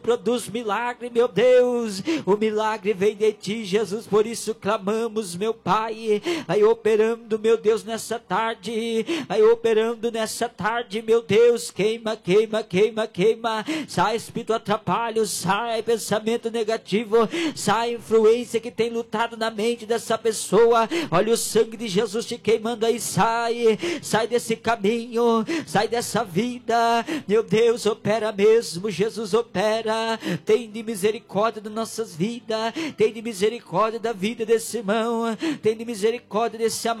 produz milagre, meu Deus. O milagre vem de ti, Jesus. Por isso clamamos, meu Pai. Aí operando, meu Deus, nessa tarde. Aí operando nessa tarde, meu Deus. Queima, queima, queima, queima. Sai espírito atrapalho, sai pensamento negativo, sai influência que tem lutado na mente dessa pessoa. Olha o sangue de Jesus te queimando aí. Sai desse caminho, sai dessa vida. Meu Deus, opera mesmo. Jesus, opera. Tem de misericórdia das nossas vidas. Tem de misericórdia da vida desse irmão. Tem de misericórdia desse amado.